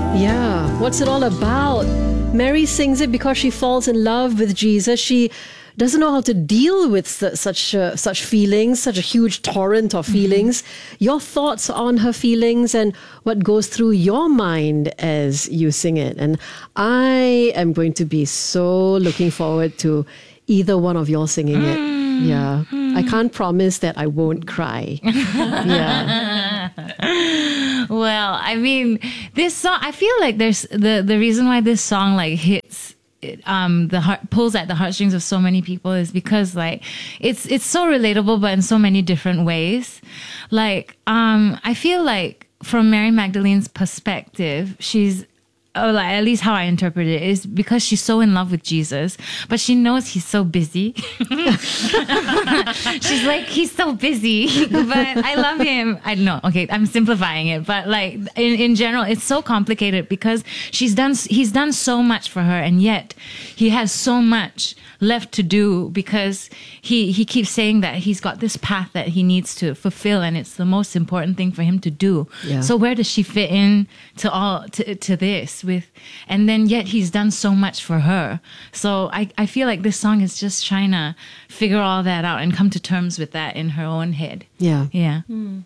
Yeah, what's it all about? Mary sings it because she falls in love with Jesus. She doesn't know how to deal with such feelings, such a huge torrent of feelings. Your thoughts on her feelings and what goes through your mind as you sing it. And I am going to be so looking forward to either one of y'all singing it. Yeah. I can't promise that I won't cry. Yeah. Well, I mean, this song, I feel like there's the reason why this song like hits the heart, pulls at the heartstrings of so many people is because like it's so relatable, but in so many different ways. Like I feel like from Mary Magdalene's perspective, she's like, at least how I interpret it is because she's so in love with Jesus, but she knows he's so busy. She's like, he's so busy, but I love him. I don't know. Okay, I'm simplifying it, but like in general, it's so complicated because he's done so much for her, and yet he has so much left to do because he keeps saying that he's got this path that he needs to fulfill, and it's the most important thing for him to do. Yeah. So where does she fit in to this with, and then yet he's done so much for her. So I feel like this song is just trying to figure all that out and come to terms with that in her own head. Yeah. Yeah.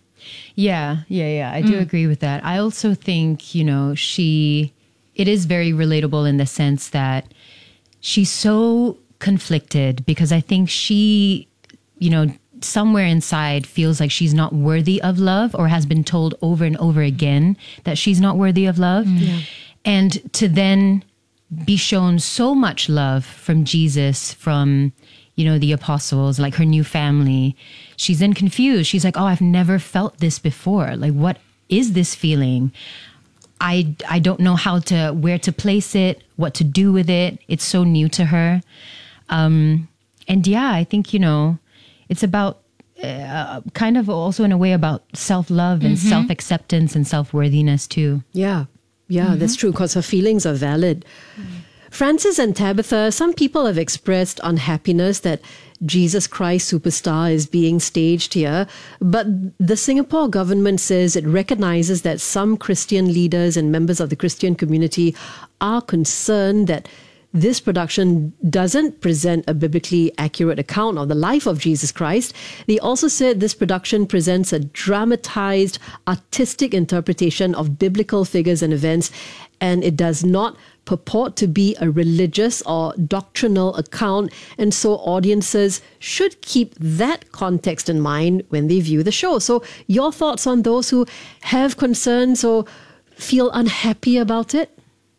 Yeah. I do agree with that. I also think, it is very relatable in the sense that she's so conflicted because I think she, somewhere inside feels like she's not worthy of love or has been told over and over again that she's not worthy of love. Yeah. And to then be shown so much love from Jesus, from, the apostles, like her new family, she's then confused. She's like, oh, I've never felt this before. Like, what is this feeling? I don't know where to place it, what to do with it. It's so new to her. And yeah, I think, it's about kind of also in a way about self-love and self-acceptance and self-worthiness too. Yeah, that's true because her feelings are valid. Francis and Tabitha, some people have expressed unhappiness that Jesus Christ Superstar is being staged here, but the Singapore government says it recognizes that some Christian leaders and members of the Christian community are concerned that this production doesn't present a biblically accurate account of the life of Jesus Christ. They also said this production presents a dramatized, artistic interpretation of biblical figures and events, and it does not purport to be a religious or doctrinal account, and so audiences should keep that context in mind when they view the show. So your thoughts on those who have concerns or feel unhappy about it?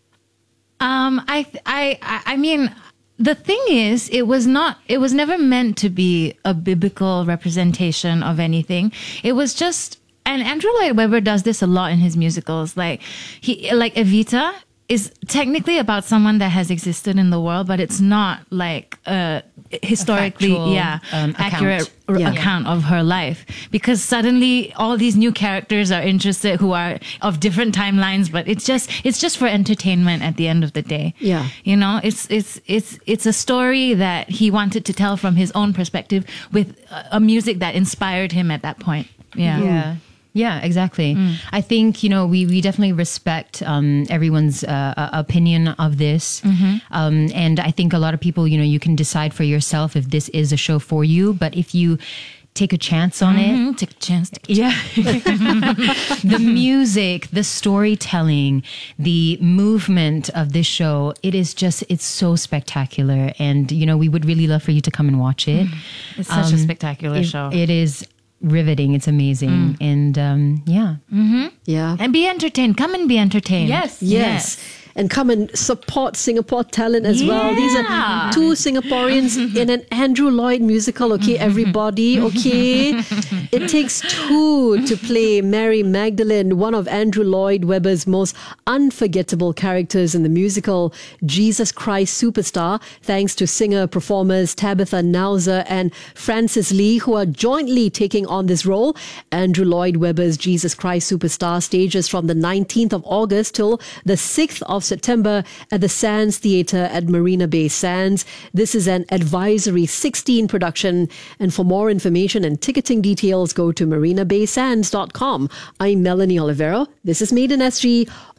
I mean, the thing is, it was never meant to be a biblical representation of anything. It was just, and Andrew Lloyd Webber does this a lot in his musicals. Like Evita is technically about someone that has existed in the world, but it's not like historically accurate account of her life, because suddenly all these new characters are interested who are of different timelines, but it's just for entertainment at the end of the day. Yeah. It's a story that he wanted to tell from his own perspective with a music that inspired him at that point. Yeah, exactly. I think, we definitely respect everyone's opinion of this. And I think a lot of people, you can decide for yourself if this is a show for you. But if you take a chance on it. Take a chance. The music, the storytelling, the movement of this show, it's so spectacular. And, we would really love for you to come and watch it. It's such a spectacular show. It is riveting. It's amazing. And yeah. And be entertained. Come and be entertained. Yes. And come and support Singapore talent as well. These are two Singaporeans in an Andrew Lloyd musical, okay, everybody, okay? It takes two to play Mary Magdalene, one of Andrew Lloyd Webber's most unforgettable characters in the musical Jesus Christ Superstar, thanks to singer-performers Tabitha Nauser and Francis Lee, who are jointly taking on this role. Andrew Lloyd Webber's Jesus Christ Superstar stages from the 19th of August till the 6th of September at the Sands Theatre at Marina Bay Sands. This is an Advisory 16 production, and for more information and ticketing details, go to marinabaysands.com. I'm Melanie Olivero. This is Made in SG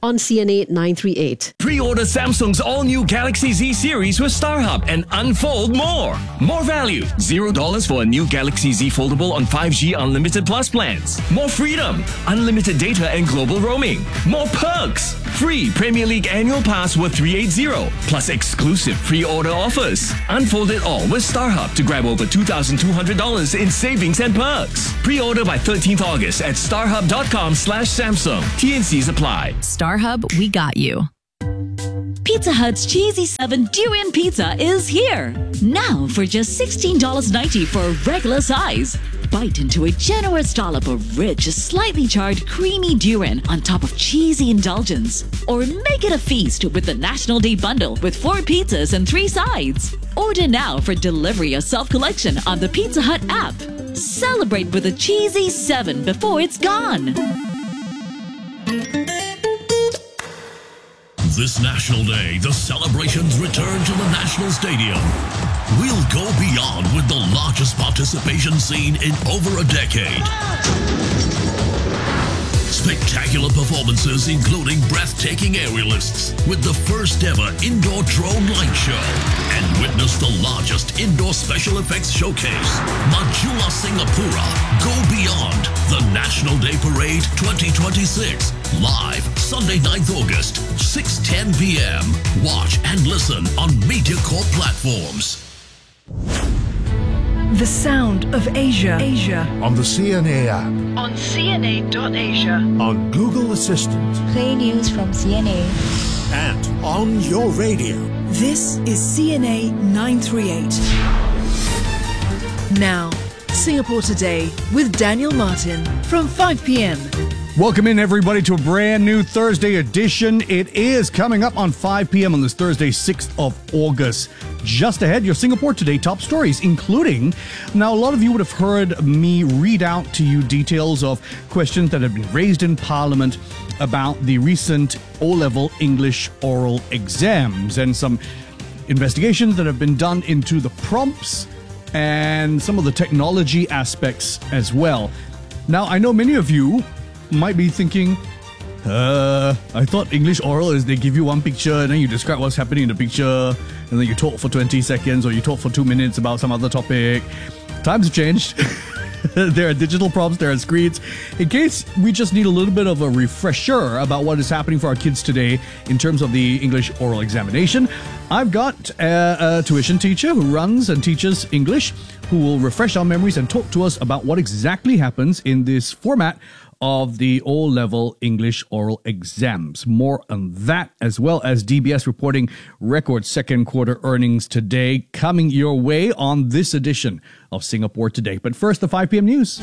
on CNA 938. Pre-order Samsung's all-new Galaxy Z series with StarHub and unfold more. More value. $0 for a new Galaxy Z foldable on 5G Unlimited Plus plans. More freedom. Unlimited data and global roaming. More perks. Free Premier League annual pass worth $380. Plus exclusive pre-order offers. Unfold it all with StarHub to grab over $2,200 in savings and perks. Pre-order by 13th August at starhub.com/Samsung. T&Cs apply. StarHub, we got you. Pizza Hut's Cheesy 7 Durian Pizza is here. Now for just $16.90 for a regular size. Bite into a generous dollop of rich, slightly charred, creamy durian on top of cheesy indulgence. Or make it a feast with the National Day Bundle with 4 pizzas and 3 sides. Order now for delivery or self-collection on the Pizza Hut app. Celebrate with a Cheesy 7 before it's gone. This National Day, the celebrations return to the National Stadium. We'll go beyond with the largest participation seen in over a decade. Spectacular performances including breathtaking aerialists with the first ever indoor drone light show. And witness the largest indoor special effects showcase, Majula Singapura. Go beyond the National Day Parade 2026. Live Sunday 9th August, 6:10 p.m. Watch and listen on MediaCorp platforms. The sound of Asia. On the CNA app. On CNA.Asia. On Google Assistant. Play news from CNA. And on your radio. This is CNA 938. Now, Singapore Today with Daniel Martin from 5 p.m. Welcome in, everybody, to a brand new Thursday edition. It is coming up on 5 p.m. on this Thursday, 6th of August. Just ahead, your Singapore Today top stories, including, now a lot of you would have heard me read out to you details of questions that have been raised in Parliament about the recent O-level English oral exams and some investigations that have been done into the prompts and some of the technology aspects as well. Now, I know many of you might be thinking, I thought English oral is they give you one picture and then you describe what's happening in the picture and then you talk for 20 seconds or you talk for 2 minutes about some other topic. Times have changed. There are digital prompts, there are screens. In case we just need a little bit of a refresher about what is happening for our kids today in terms of the English oral examination, I've got a tuition teacher who runs and teaches English who will refresh our memories and talk to us about what exactly happens in this format of the O-level English oral exams. More on that, as well as DBS reporting record second quarter earnings today, coming your way on this edition of Singapore Today. But first, the 5 p.m. news.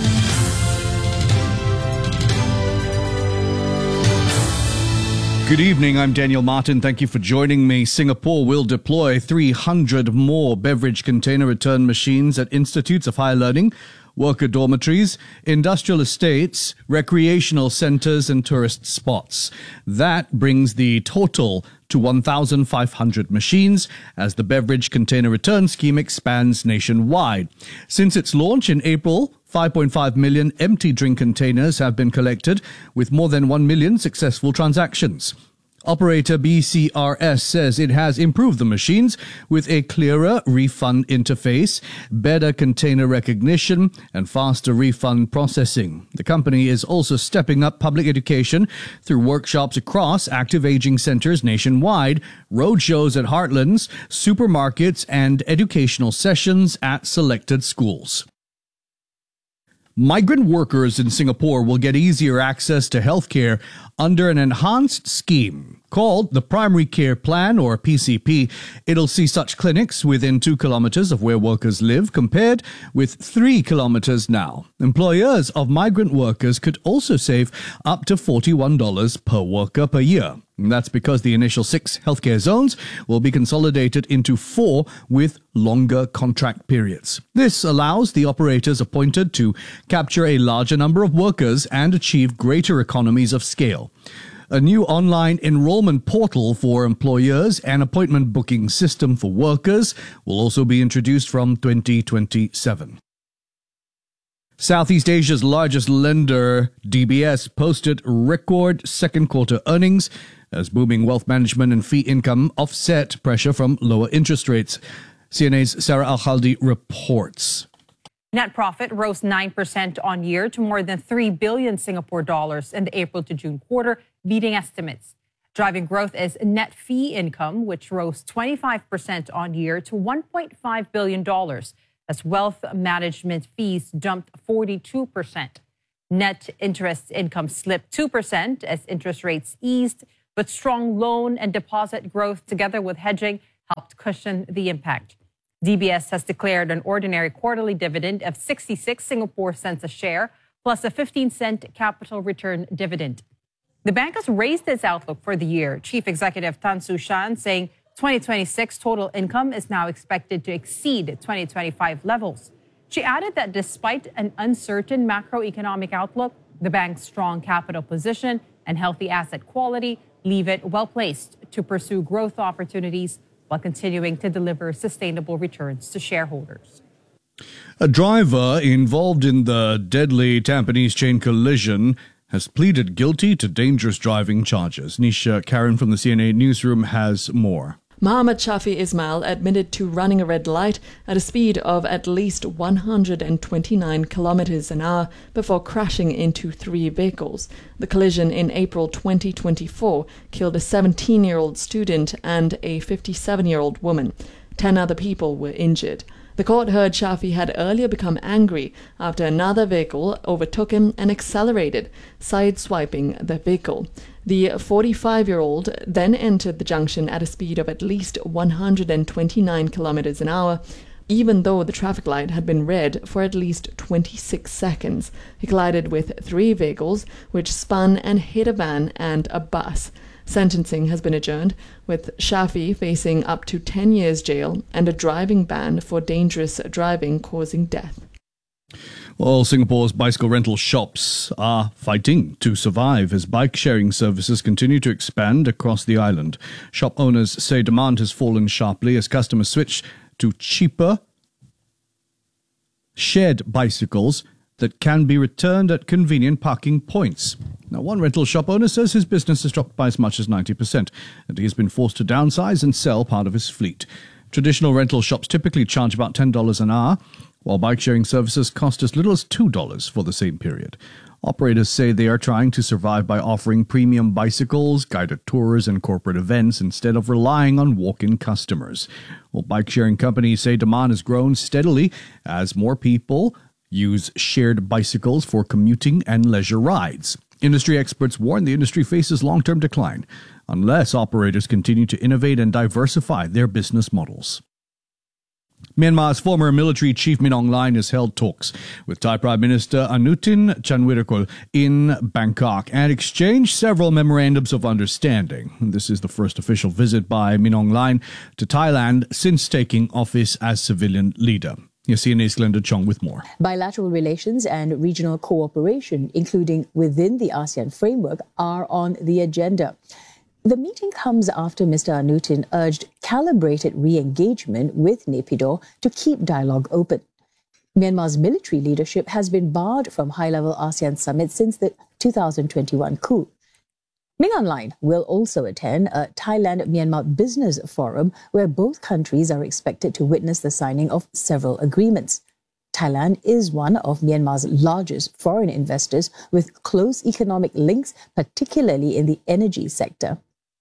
Good evening, I'm Daniel Martin. Thank you for joining me. Singapore will deploy 300 more beverage container return machines at institutes of higher learning, worker dormitories, industrial estates, recreational centres and tourist spots. That brings the total to 1,500 machines as the beverage container return scheme expands nationwide. Since its launch in April, 5.5 million empty drink containers have been collected, with more than 1 million successful transactions. Operator BCRS says it has improved the machines with a clearer refund interface, better container recognition, and faster refund processing. The company is also stepping up public education through workshops across active aging centres nationwide, roadshows at heartlands, supermarkets, and educational sessions at selected schools. Migrant workers in Singapore will get easier access to healthcare under an enhanced scheme called the Primary Care Plan, or PCP. It'll see such clinics within 2 kilometres of where workers live, compared with 3 kilometres now. Employers of migrant workers could also save up to $41 per worker per year. And that's because the initial 6 healthcare zones will be consolidated into 4 with longer contract periods. This allows the operators appointed to capture a larger number of workers and achieve greater economies of scale. A new online enrollment portal for employers and appointment booking system for workers will also be introduced from 2027. Southeast Asia's largest lender, DBS, posted record second quarter earnings as booming wealth management and fee income offset pressure from lower interest rates. CNA's Sarah Al-Khaldi reports. Net profit rose 9% on year to more than 3 billion Singapore dollars in the April to June quarter, beating estimates. Driving growth is net fee income, which rose 25% on year to $1.5 billion, as wealth management fees jumped 42%. Net interest income slipped 2% as interest rates eased, but strong loan and deposit growth together with hedging helped cushion the impact. DBS has declared an ordinary quarterly dividend of 66 Singapore cents a share, plus a 15-cent capital return dividend. The bank has raised its outlook for the year. Chief Executive Tan Su Shan saying 2026 total income is now expected to exceed 2025 levels. She added that despite an uncertain macroeconomic outlook, the bank's strong capital position and healthy asset quality leave it well-placed to pursue growth opportunities while continuing to deliver sustainable returns to shareholders. A driver involved in the deadly Tampines chain collision has pleaded guilty to dangerous driving charges. Nisha Karen from the CNA Newsroom has more. Mohammed Shafi Ismail admitted to running a red light at a speed of at least 129 kilometers an hour before crashing into 3 vehicles. The collision in April 2024 killed a 17-year-old student and a 57-year-old woman. 10 other people were injured. The court heard Shafi had earlier become angry after another vehicle overtook him and accelerated, sideswiping the vehicle. The 45-year-old then entered the junction at a speed of at least 129 kilometers an hour, even though the traffic light had been red for at least 26 seconds. He collided with 3 vehicles, which spun and hit a van and a bus. Sentencing has been adjourned, with Shafi facing up to 10 years jail and a driving ban for dangerous driving causing death. Well, Singapore's bicycle rental shops are fighting to survive as bike-sharing services continue to expand across the island. Shop owners say demand has fallen sharply as customers switch to cheaper shared bicycles that can be returned at convenient parking points. Now, one rental shop owner says his business has dropped by as much as 90%, and he has been forced to downsize and sell part of his fleet. Traditional rental shops typically charge about $10 an hour, while bike-sharing services cost as little as $2 for the same period. Operators say they are trying to survive by offering premium bicycles, guided tours, and corporate events instead of relying on walk-in customers. Well, bike-sharing companies say demand has grown steadily as more people use shared bicycles for commuting and leisure rides. Industry experts warn the industry faces long-term decline unless operators continue to innovate and diversify their business models. Myanmar's former military chief Min Aung Hlaing has held talks with Thai Prime Minister Anutin Chanvirakul in Bangkok and exchanged several memorandums of understanding. This is the first official visit by Min Aung Hlaing to Thailand since taking office as civilian leader. Here's CNA's Glenda Chong with more. Bilateral relations and regional cooperation, including within the ASEAN framework, are on the agenda. The meeting comes after Mr. Anutin urged calibrated re-engagement with Naypyidaw to keep dialogue open. Myanmar's military leadership has been barred from high-level ASEAN summits since the 2021 coup. Min Aung Hlaing will also attend a Thailand-Myanmar business forum where both countries are expected to witness the signing of several agreements. Thailand is one of Myanmar's largest foreign investors with close economic links, particularly in the energy sector.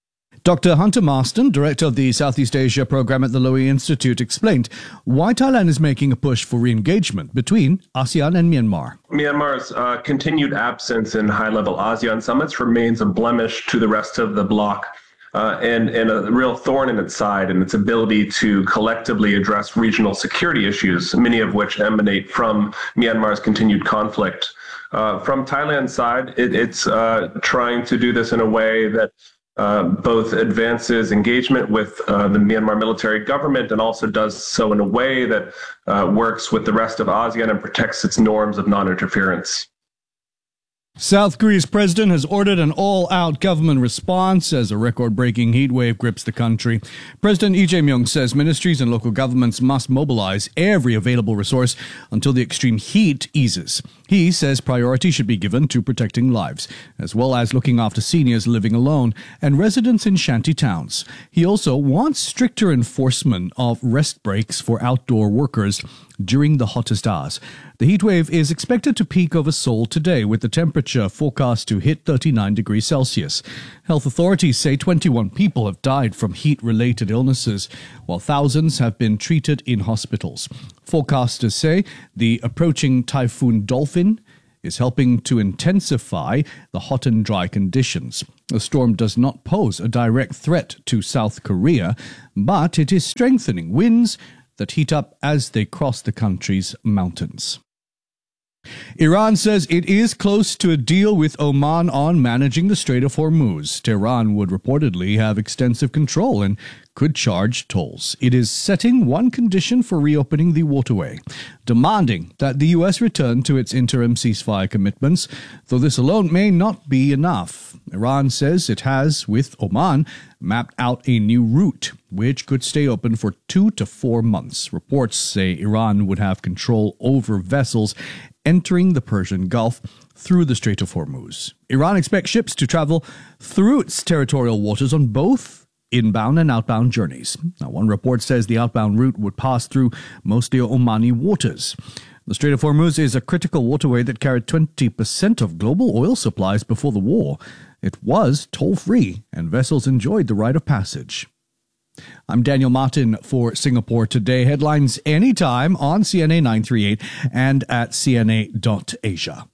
Dr. Hunter Marston, director of the Southeast Asia program at the Lowy Institute, explained why Thailand is making a push for re-engagement between ASEAN and Myanmar. Myanmar's continued absence in high-level ASEAN summits remains a blemish to the rest of the bloc and a real thorn in its side and its ability to collectively address regional security issues, many of which emanate from Myanmar's continued conflict. From Thailand's side, it's trying to do this in a way that both advances engagement with the Myanmar military government and also does so in a way that works with the rest of ASEAN and protects its norms of non-interference. South Korea's president has ordered an all-out government response as a record-breaking heat wave grips the country. President Lee Jae-myung says ministries and local governments must mobilize every available resource until the extreme heat eases. He says priority should be given to protecting lives, as well as looking after seniors living alone and residents in shanty towns. He also wants stricter enforcement of rest breaks for outdoor workers during the hottest hours. The heat wave is expected to peak over Seoul today, with the temperature forecast to hit 39 degrees Celsius. Health authorities say 21 people have died from heat-related illnesses, while thousands have been treated in hospitals. Forecasters say the approaching Typhoon Dolphin is helping to intensify the hot and dry conditions. The storm does not pose a direct threat to South Korea, but it is strengthening winds that heat up as they cross the country's mountains. Iran says it is close to a deal with Oman on managing the Strait of Hormuz. Tehran would reportedly have extensive control and could charge tolls. It is setting one condition for reopening the waterway, demanding that the U.S. return to its interim ceasefire commitments, though this alone may not be enough. Iran says it has, with Oman, mapped out a new route, which could stay open for 2 to 4 months. Reports say Iran would have control over vessels entering the Persian Gulf through the Strait of Hormuz. Iran expects ships to travel through its territorial waters on both inbound and outbound journeys. Now, one report says the outbound route would pass through mostly Omani waters. The Strait of Hormuz is a critical waterway that carried 20% of global oil supplies before the war. It was toll-free, and vessels enjoyed the right of passage. I'm Daniel Martin for Singapore Today. Headlines anytime on CNA 938 and at cna.asia.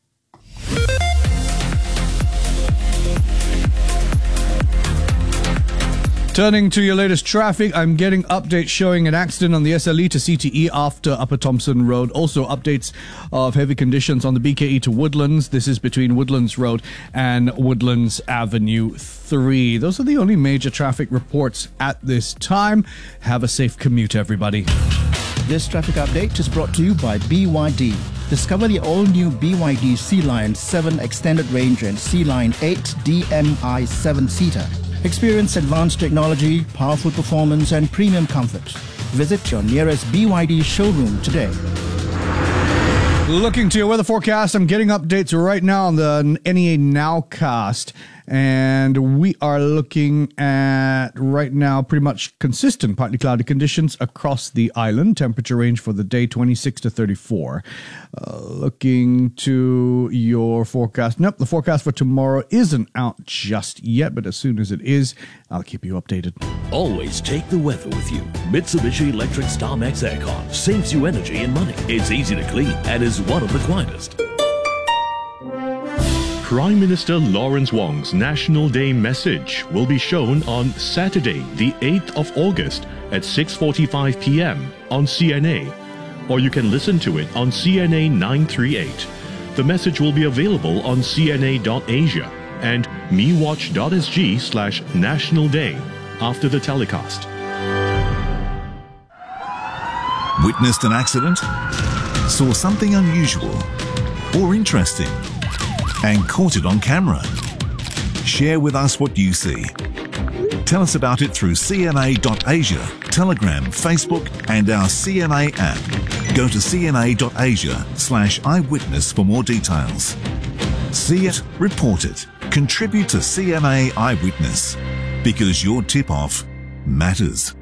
Turning to your latest traffic, I'm getting updates showing an accident on the SLE to CTE after Upper Thompson Road. Also updates of heavy conditions on the BKE to Woodlands. This is between Woodlands Road and Woodlands Avenue 3. Those are the only major traffic reports at this time. Have a safe commute, everybody. This traffic update is brought to you by BYD. Discover the all-new BYD Sea Lion 7 Extended Range and Sea Lion 8 DMI 7-seater. Experience advanced technology, powerful performance and premium comfort. Visit your nearest BYD showroom today. Looking to your weather forecast, I'm getting updates right now on the NEA Nowcast. And we are looking at, right now, pretty much consistent partly cloudy conditions across the island. Temperature range for the day, 26 to 34. Looking to your forecast. Nope, the forecast for tomorrow isn't out just yet, but as soon as it is, I'll keep you updated. Always take the weather with you. Mitsubishi Electric StarMax Aircon saves you energy and money. It's easy to clean and is one of the quietest. Prime Minister Lawrence Wong's National Day message will be shown on Saturday, the 8th of August at 6:45 p.m. on CNA, or you can listen to it on CNA 938. The message will be available on cna.asia and mewatch.sg/National Day after the telecast. Witnessed an accident? Saw something unusual or interesting? And caught it on camera? Share with us what you see. Tell us about it through cna.asia, Telegram, Facebook, and our CNA app. Go to cna.asia/eyewitness for more details. See it, report it, contribute to CNA Eyewitness, because your tip-off matters.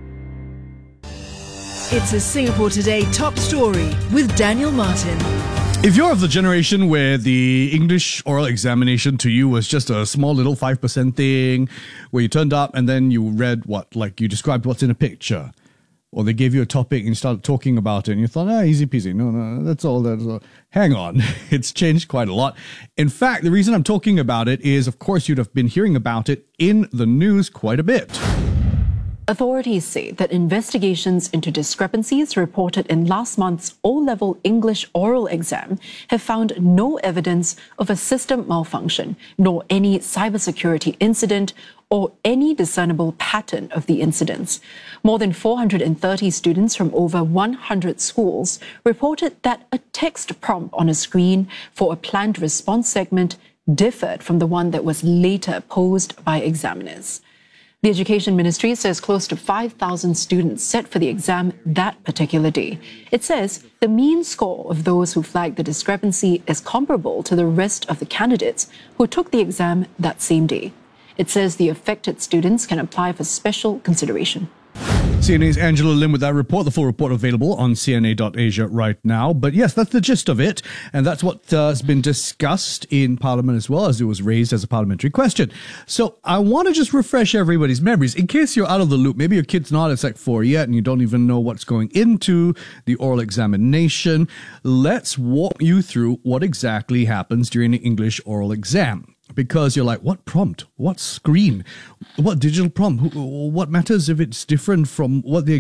It's a Singapore Today top story with Daniel Martin. If you're of the generation where the English oral examination to you was just a small little 5% thing, where you turned up and then you read you described what's in a picture, or they gave you a topic and you started talking about it and you thought, easy peasy. No, that's all. Hang on. It's changed quite a lot. In fact, the reason I'm talking about it is, of course, you'd have been hearing about it in the news quite a bit. Authorities say that investigations into discrepancies reported in last month's O-level English oral exam have found no evidence of a system malfunction, nor any cybersecurity incident or any discernible pattern of the incidents. More than 430 students from over 100 schools reported that a text prompt on a screen for a planned response segment differed from the one that was later posed by examiners. The Education Ministry says close to 5,000 students sat for the exam that particular day. It says the mean score of those who flagged the discrepancy is comparable to the rest of the candidates who took the exam that same day. It says the affected students can apply for special consideration. CNA's Angela Lim with that report. The full report available on cna.asia right now. But yes, that's the gist of it. And that's what has been discussed in Parliament as well, as it was raised as a parliamentary question. So I want to just refresh everybody's memories in case you're out of the loop. Maybe your kid's not at Sec 4 yet and you don't even know what's going into the oral examination. Let's walk you through what exactly happens during the English oral exam. Because you're like, what prompt? What screen? What digital prompt? What matters if it's different from what the